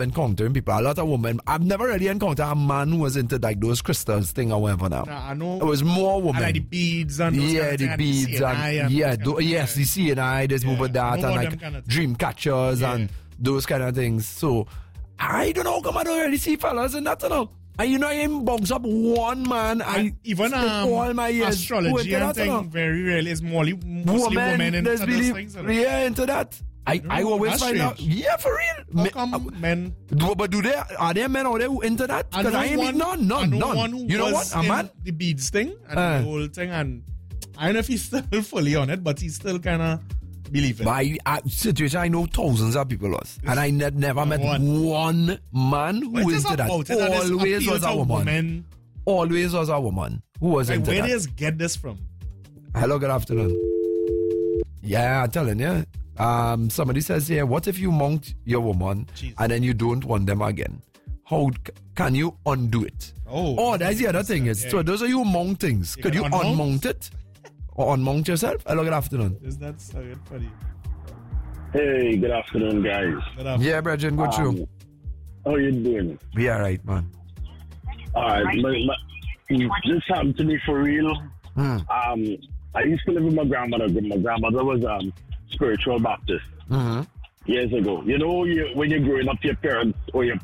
encountering people. A lot of women. I've never really encountered a man who was into like those crystals thing or whatever now. Nah, I know. It was more women. Like the beads and those yeah, the beads and yes, the CNI, there's more with that, and like kind of dream catchers and those kind of things. So I don't know how come I don't really see fellas in that, you know. And you know, I even box up one man. I even all my years astrology and thing very rarely is mostly women into those things. Into that. I always find out. Yeah, for real. How come men? But are there men out there who into that? Because I ain't none. You know what? A man? The beads thing and the whole thing, and I don't know if he's still fully on it, but he's still kind of believing. But situation, I know thousands of people was, and I never met one man who was into that. Always was a woman. Always was a woman who was into that. Where do you get this from? Hello, good afternoon. Yeah, I'm telling you. Somebody says here, what if you mount your woman and then you don't want them again? How can you undo it? Oh, that's the other thing. So those are you mount things. Could you unmount it? Or unmount yourself? Hello, good afternoon. That's funny. Hey, good afternoon, guys. Yeah, Bridget, good show. How you doing? We are right, man. Alright, this happened to me for real. I used to live with my grandmother. My grandmother was spiritual Baptist years ago. You know, when you're growing up, your parents or the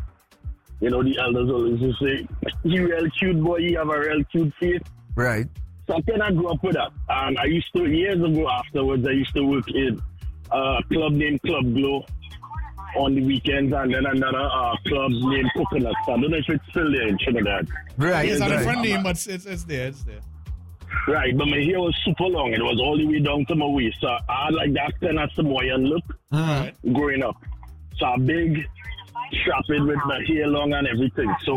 elders always just say, "You real cute boy, you have a real cute face." Right. So I kind of grew up with that. And I used to, years ago afterwards, I used to work in a club named Club Glow on the weekends, and then another club named Coconuts. I don't know if it's still there in Trinidad. Right. It's a different name, but it's there. Right, but my hair was super long. It was all the way down to my waist. So I had like that kind of Samoan look growing up. So a big strapped with my hair long and everything. So,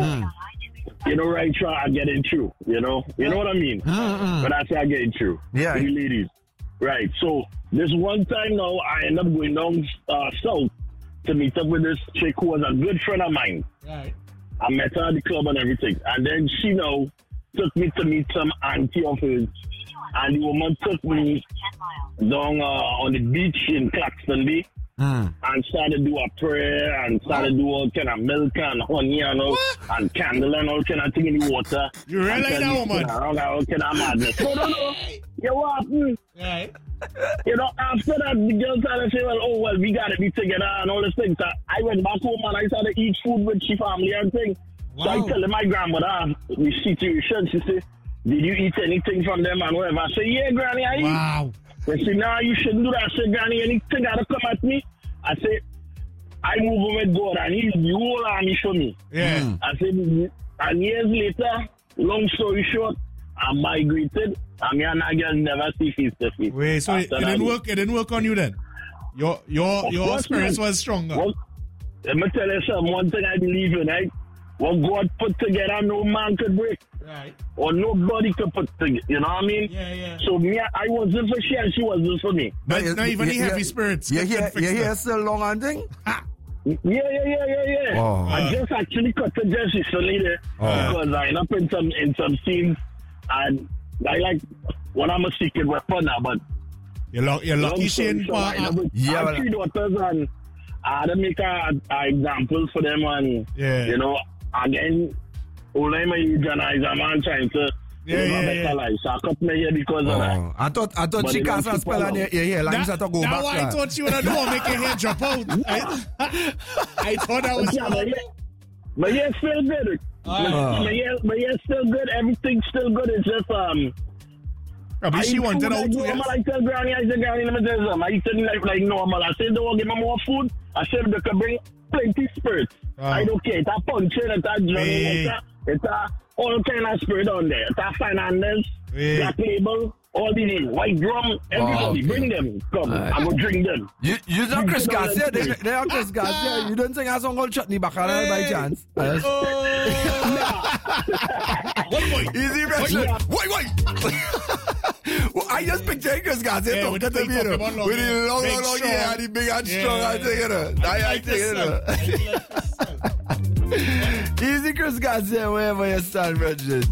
right, try to get it through, you know what I mean? But I say I get it through. Yeah. The ladies. Right, so this one time now, I end up going down south to meet up with this chick who was a good friend of mine. Right. I met her at the club and everything. And then she now took me to meet some auntie of hers, and the woman took me down on the beach in Claxton Bay and started to do a prayer and started to do all kind of milk and honey and all and candle and all kind of thing in the water. You really like that woman? All kind of madness. No. You what? Right. After that, the girl started to say, we got to be together and all these things. So I went back home and I started to eat food with she family and things. Wow. So I tell my grandmother the situation. She say, "Did you eat anything from them and whatever?" I say, "Yeah, Granny, I eat." Wow. They say, "Nah, you shouldn't do that." I say, "Granny, anything gotta come at me." I say, "I move on with God and He's the whole army for me." Yeah. I said, and years later, long story short, I migrated. I mean, and I girl never see face to face. Wait, so it didn't work. It didn't work on you then. Your experience was stronger. Well, let me tell you something. One thing I believe in, right? What God put together, no man could break. Right. Or nobody could put together. You know what I mean? Yeah. So me, I wasn't for she and she wasn't for me. Not even the heavy spirits. You hear still long and thing? Yeah. Oh. I just actually cut the just recently there because I end up in some scenes, and I like when I'm a secret weapon now, but you're lucky, Shane. I have 3 daughters, and I had to make an example for them, and again, all I'm and I'm trying to better life. So I cut my hair because of that. I thought she can't spell on your hair. Like you to go back. Why I thought you would have make your hair drop out. I thought that was my hair's still good. My hair's still good. Everything's still good. It's just probably she wanted out too. I tell Granny, let me tell you something. I eat like normal. I said, don't give me more food. I said, they can bring plenty spirits. I don't care. It's a puncher, it's a journey, it's a all kind of spirit on there. It's a Fernandez, Black Label, all the names, White Drum, everybody. Bring them. Come, I'm going to drink them. You know Chris Garcia? They are Chris Garcia. You don't think I song called Chutney Baccarat by chance? One point. Easy, Richard. Wait. Well, I just picture Chris Garcia with the long hair and the big and strong. I take it. Easy, Chris Garcia, wherever you stand, Richard.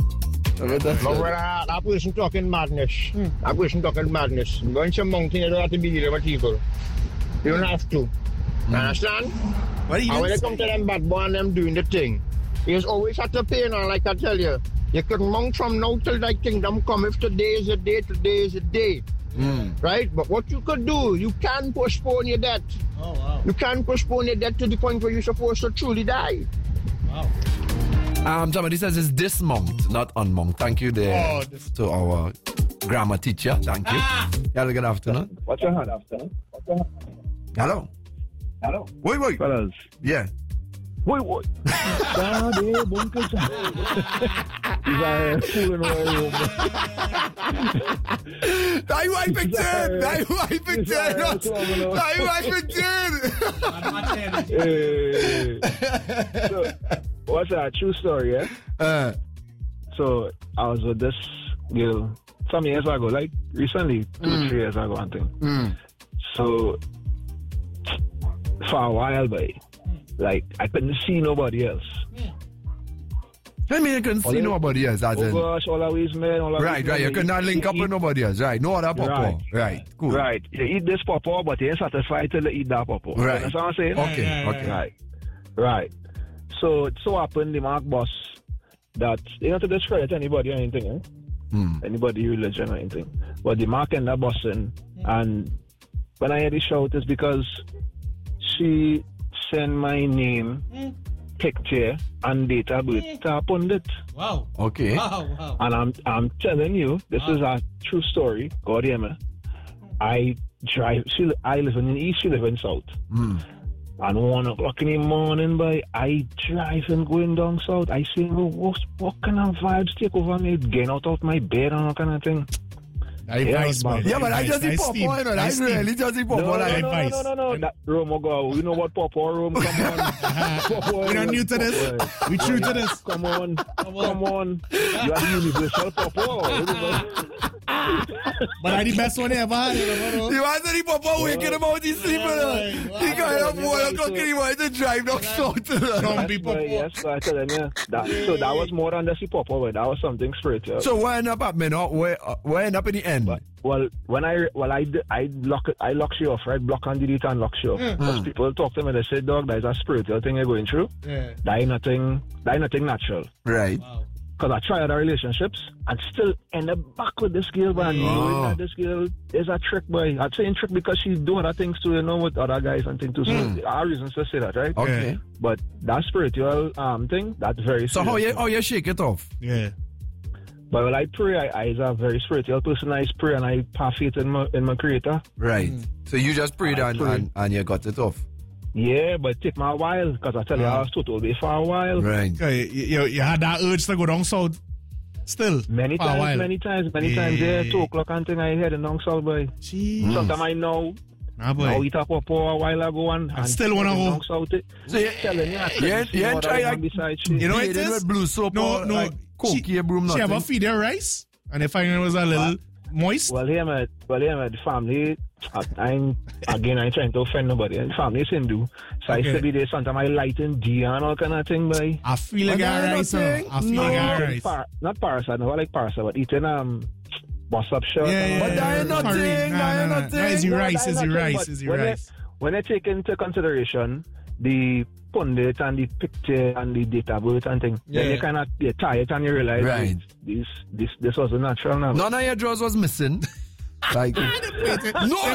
That person talking madness. That person talking madness. Going some mountain, you don't have to be there with people. You don't have to. Understand? And when they come to them bad boy and them doing the thing, you always have to pay, like I tell you. You can mount from now till thy kingdom come. If today is a day, today is a day. Right? But what you could do, you can postpone your death. Oh, wow. You can postpone your death to the point where you're supposed to truly die. Wow. Somebody says it's dismount, not unmount. Thank you there to our grammar teacher. Thank you. Hello, good afternoon. What's your hand? Hello. Wait. Fellas. Yeah. Wait. Daddy, bunker. He's fooling around. Die wiping turn. So, what's that? True story, yeah? So, I was with this girl some years ago, like recently, 2-3 years ago, I think. So, for a while, boy, like, I couldn't see nobody else. I mean, you couldn't see nobody else. Gosh, always men. Right. You could not link up with nobody else. Right. No other pawpaw. Right. Cool. Right. You eat this pawpaw, but you ain't satisfied till you eat that pawpaw. Right. That's what I'm saying? Okay. Right. So, it so happened, the Mark boss, that you don't have to discredit anybody or anything, anybody, religion or anything. But the Mark ended up bossing. And when I hear the shout, it's because she sent my name, picture, and date of birth upon it. Wow. Okay. Wow. And I'm telling you, this is a true story. God hear me. I live in the east, she live in south. And 1 o'clock in the morning, boy, I drive and going down south. I say, what kind of vibes take over me? Getting out of my bed and all kind of thing. Advice, man. Yeah, but I just see pawpaw, you know. I really just see pawpaw. No. That Rome, go. You know what pawpaw, Rome? Come on. We're not new to this. We true to this. Come on. You are the universal pawpaw. But I the best one ever had. You want to see pawpaw waking him out, he's sleeping. He got up 1 o'clock and he wanted to drive down south. Yes, I tell him, yeah. So that was more than just the pawpaw. That was something spiritual. So what ended up happening? Where end up in the end? Well, when I lock you off, right? Block and delete and lock you off. Because people talk to me, they say, dog, there's a spiritual thing you're going through. Yeah. That ain't nothing natural. Right. Wow. Because I tried other relationships and still end up back with this girl, but knowing that this girl is a trick, boy. I'm saying trick because she's doing other things too, you know, with other guys and things too. So there are reasons to say that, right? Okay. But that spiritual thing, that's very serious. So how you shake it off? Yeah. But when I pray, I is a very spiritual person. I pray and I have faith in my Creator. Right. So you just prayed and you got it off. Yeah, but it took me a while because I tell you, I was totally for a while. Right. Okay, you had that urge to go down south still? Many times. Yeah, 2 o'clock and thing I heading down south, boy. Jeez. Sometimes I know. Nah, boy. Now we talk about a while ago and still want to go. Down south. So you ain't try like, you know what it is? With blue soap or like cookie broom nothing. She ever feed her rice? And they find it was a little moist? Well, here, the family, I ain't trying to offend nobody. The family is Hindu. So I used to be there sometimes I light in Dia and all kind of thing, boy. I feel like I rice. Not parasite, no, I like parasite, but eating what's up shirt. Yeah, but that ain't nothing. That is your rice. When I take into consideration the pundit and the picture and the data birth and thing, then you kind of tie it and you realize this was natural now. None of your drawers was missing. Like no, I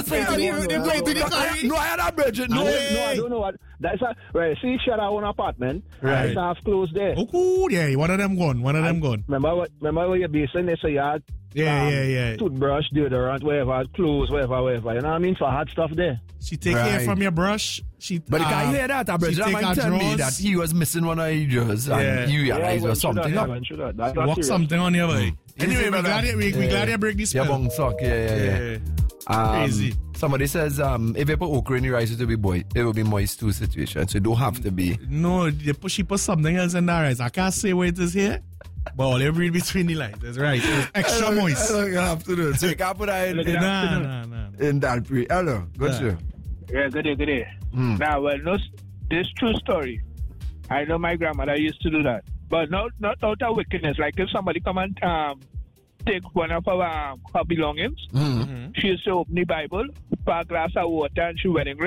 had a budget. No, I don't know what. That's right. See, she had her own apartment. Right. And half closed there. Oh, yeah. One of them gone. Remember what you're basing this? So you had toothbrush, deodorant, whatever, clothes, whatever. You know what I mean? So I had stuff there. She take care from your brush. But the guy hear that, that might tell me that he was missing one of your drawers and you realized was something. Walk something on your way. Anyway, we glad you break this spell. Yeah, bong sock. Yeah. Crazy. Somebody says if you put okra in your rice, it will be moist too situation. So it don't have to be. No, she put something else in that rice. I can't say what it is here. But all you read between the lines. That's right. It's extra moist. I don't have to do it. So you can't put that in that pre. Hello. Good show. Yeah, good day. Now, well, this true story. I know my grandmother used to do that. But not out of wickedness. Like if somebody come and take one of her belongings, she used to open the Bible, pour a glass of water and she wedding ring,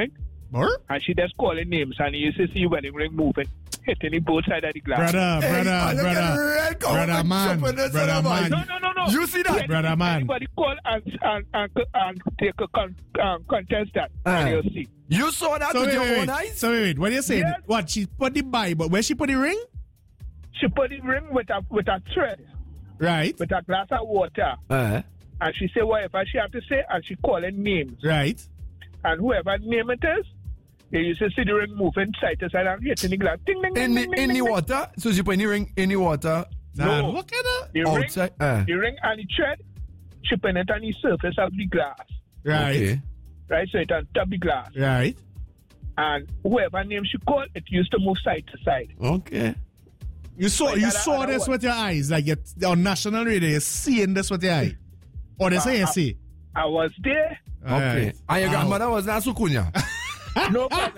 And she just calling names, and you used to see wedding ring moving, hitting the both sides of the glass. Brother man. No. You see that? Brother man. Anybody call and take a contest that, and you'll see. You saw that with your own eyes? So wait, what are you saying? Yes. What, she put the Bible, where she put the ring? She put the ring with a thread, Right. with a glass of water. And she say whatever she have to say, and she calling names. Right. And whoever name it is, you used to see the ring moving side to side and hitting the glass. Ding, ding, ding, ding, In the water? So she put in the ring in the water? No. What kind of? The outside? The ring and the thread, she put it on the surface of the glass. Right. Okay. Right, so it on top of the glass. Right. And whoever name she called, it used to move side to side. Okay. You saw this with your eyes, like on national radio, you're seeing this with your eye. Or they say you see. I was there. Okay. Right. And your grandmother was not Sukunya? No, I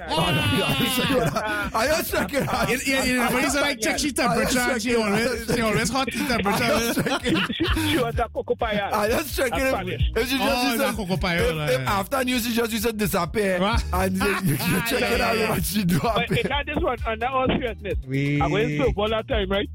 just checking out. When you say like check she temperature, she always hot temperature. she was a cocoa pie. I just checking if she just if after news she just disappear and you check it out what she do. But it had this one under all seriousness. I went to football that time, right?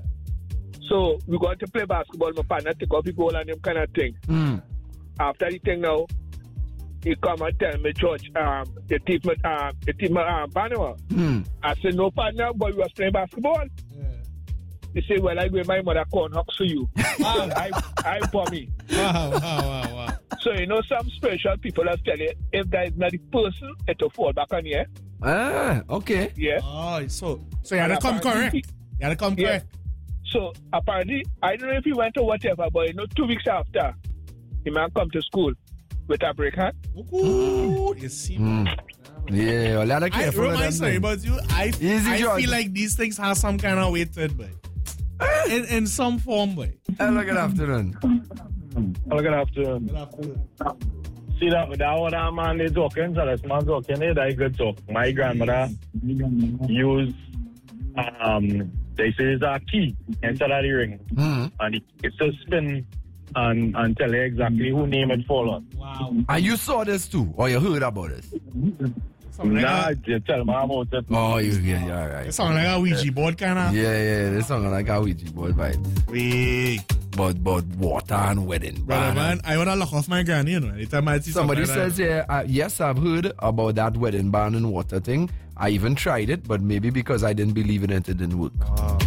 So we got to play basketball. My partner take off the goal and them kind of thing. After the thing now, he come and tell me, George, the team partner. I said, no partner, but we was playing basketball. He said, well, I go my mother corn hawks for you. I for me. Wow. So, you know, some special people have tell you, if that is not the person, it will fall back on you. Okay. Yeah. Oh, so you had to come correct. You had to come correct. So, apparently, I don't know if he went or whatever, but, you know, 2 weeks after, the man come to school with a break hand. Ooh, you see. Yeah, well, I careful. I'm sorry about you. I feel like these things have some kind of weight to it, boy. In some form, boy. Hello, good afternoon. Hello, good afternoon. See that what man is talking, so this man talking, that good talk. My grandmother used they say it's a key inside of the ring. And it's a spin and tell you exactly who name it fall on. Wow. And you saw this too, or you heard about this? Nah, you tell me about it. Oh, yeah, all right. It sounds like a Ouija board kind of. Yeah, this sounds like a Ouija board vibes. Wait. But water and wedding. Brother, man, I want to lock off my granny, you know. Anytime I see somebody says here, yes, I've heard about that wedding ban and water thing. I even tried it, but maybe because I didn't believe in it, it didn't work.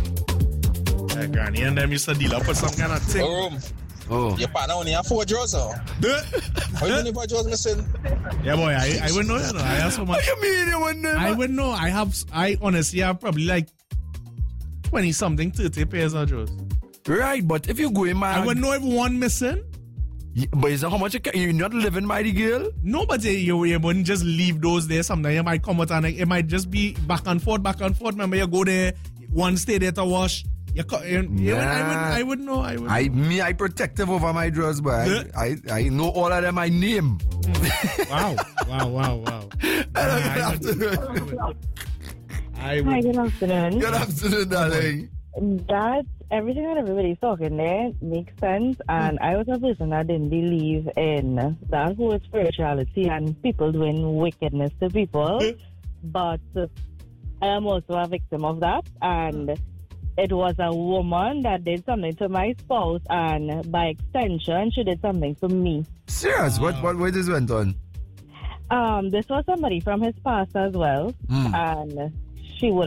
Yeah, granny and them used to deal up with some kind of thing. Oh. Your partner only have 4 drawers now. How you many 4 drawers missing? Yeah, boy, I wouldn't know, you know. I have so much. What you mean you wouldn't know? I wouldn't know. I honestly have probably like 20-something, 30 pairs of drawers. Right, but if you go in my... I wouldn't know if one missing. Yeah, but is that how much you're not living by the girl? No, but you wouldn't just leave those there. Sometimes you might come out and it might just be back and forth. Remember, you go there, one stay there to wash. I wouldn't know. I protective over my drawers, but I know all of them. I name. Wow. Good afternoon. Hi, good afternoon. Good afternoon, darling. That everything that everybody's talking there makes sense, and I was a person that didn't believe in that whole spirituality and people doing wickedness to people, but I am also a victim of that, and it was a woman that did something to my spouse, and by extension, she did something to me. Serious? What this went on? This was somebody from his past as well, and she would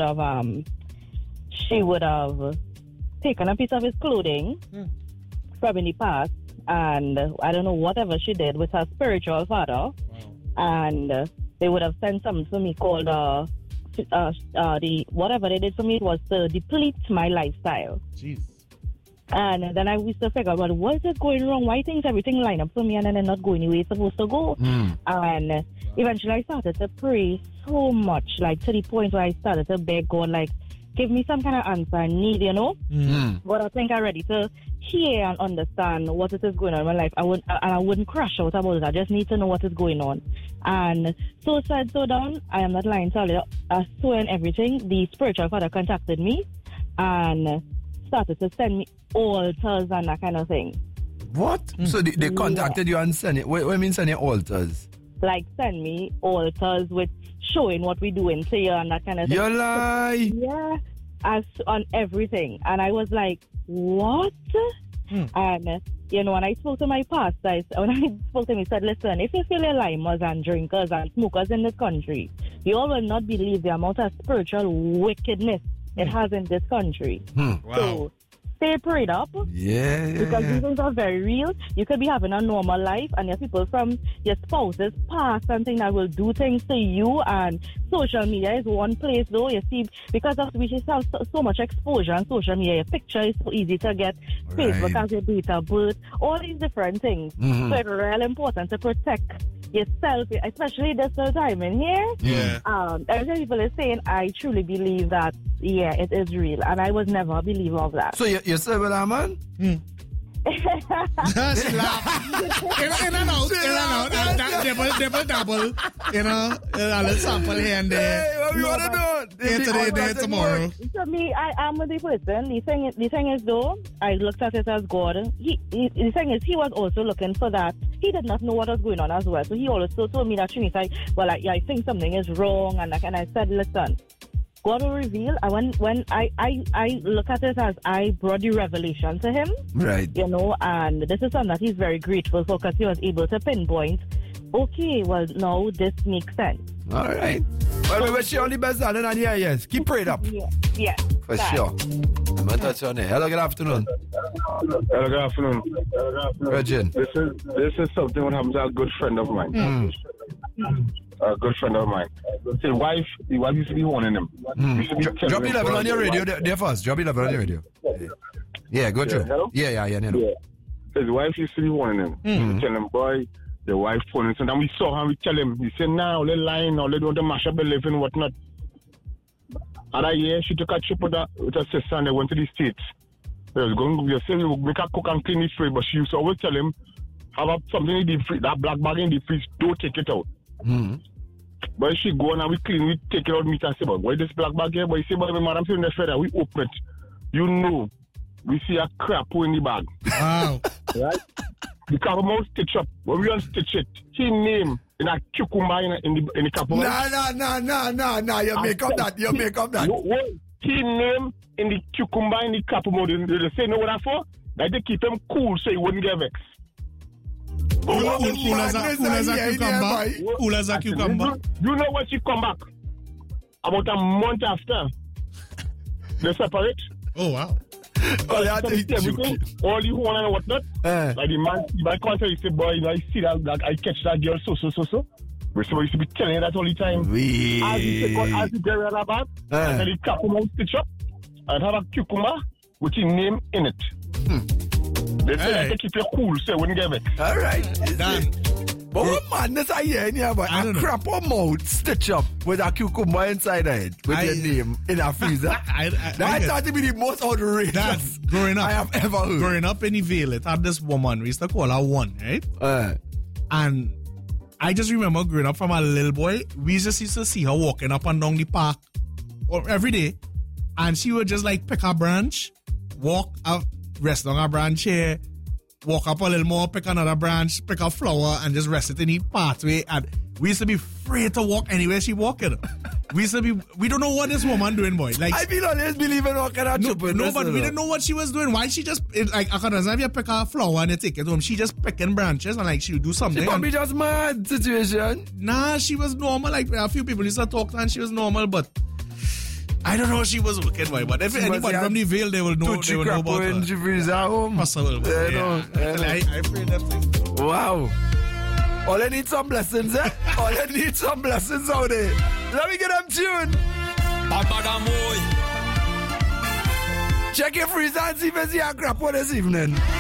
have taken a piece of his clothing from in the past, and I don't know whatever she did with her spiritual father, and they would have sent something to me called the whatever they did for me was to deplete my lifestyle. Jeez. And then I used to figure out, what is going wrong? Why things everything line up for me and then they're not going the way it's supposed to go? And eventually I started to pray so much, like to the point where I started to beg God, like, give me some kind of answer I need, you know? But I think I'm ready to hear and understand what it is going on in my life. I wouldn't crash out about it. I just need to know what is going on. And so said, so done. I am not lying to you. I swear on everything. The spiritual father contacted me and started to send me altars and that kind of thing. What? So they contacted you and sent it? What do you mean send you altars? like send me altars with showing what we do in prayer and that kind of thing. You lie. Yeah, as on everything. And I was like, what? And when I spoke to my pastor, when I spoke to him, he said, listen, if you feel your limers and drinkers and smokers in this country, you all will not believe the amount of spiritual wickedness it has in this country. Wow. So stay prayed up. Yeah. Because these things are very real. You could be having a normal life and there are people from your spouse's past and things that will do things to you, and social media is one place though. You see, because of we just have so much exposure on social media, your picture is so easy to get. Right. Facebook has your date of birth, all these different things. So it's really important to protect yourself, especially this time in here. Yeah. Every time people is saying, I truly believe that, yeah, it is real, and I was never a believer of that. So you say with that man? She laugh. In and out. Double. A little sample here and there. Hey, what we want to do? Here today, there tomorrow. So me, I am with the person. The thing is though, I looked at it as God. The thing is, he was also looking for that. He did not know what was going on as well. So he also told me that I think something is wrong, and I said, listen, God will reveal. And when I look at it as I brought the revelation to him, right? And this is something that he's very grateful for, because he was able to pinpoint. Okay, well now this makes sense. All right. Well, we wish you all the best, darling, and yes, keep prayed up. Yeah. For sure. I'm gonna touch on it. Hello, good afternoon. Hello, good afternoon. Virgin. This is something that happens to a good friend of mine. A good friend of mine. His wife used to be warning him. Drop the level on your radio there first. Drop the level on your radio. Yeah, go through. Hello? Yeah. His wife used to be warning him. Tell him, boy, the wife phoning. So then we saw him, we tell him. He said, nah, they're lying, or they don't mash up the living and whatnot. Other year, she took a trip with her sister and they went to the States. They was going to say, make her cook and clean the fridge, but she used to always tell him, have something in the fridge, that black bag in the fridge, don't take it out. But she go and we clean, we take it out, meat and say, but why this black bag here? But you say, but my madam saying the feather, we open it. We see a crap in the bag. Wow. Right? The Capamount stitch up. When we unstitch it, he name in a cucumber in the Capamount. Nah. You make up that. No, he name in the cucumber in the Capamount. They say, know what that's for? That they keep him cool so he wouldn't get vexed. Cool as a cucumber. You know when she come back? About a month after. They separate. Oh, wow. All you want and whatnot. Like the man come and say, boy, I see that I catch that girl so. We're supposed to be telling you that all the time. As you get rid of that, and then you cap them out, stitch up, and have a cucumber with your name in it. They say they keep you cool so you wouldn't get it. All right. Done. But what madness are you in here? But a crap or mouth stitch up with a cucumber inside it with your name in a freezer. I thought to be the most outrageous growing up, I have ever heard. Growing up in the Vale, it had this woman, we used to call her One, right? And I just remember growing up from a little boy, we just used to see her walking up and down the park every day. And she would just like pick a branch, walk up, rest on a branch here, walk up a little more, pick another branch, pick a flower, and just rest it in the pathway. And we used to be afraid to walk anywhere she walking. We don't know what this woman doing, boy. Like, I feel always believe in walking out. No, but we didn't know what she was doing. Why she just, like, I can't if you pick a flower and you take it home, she just picking branches and like she would do something. She probably just mad situation. Nah, she was normal. Like, a few people used to talk to her and she was normal, but I don't know what she was looking for, but if anybody from the Vale, they will know. They will know about her. She freeze at home. Possible. I pray that thing. Wow. All I need some blessings, eh? All I need some blessings out there. Let me get them tuned. Check your freezer and see if you see a crap one this evening.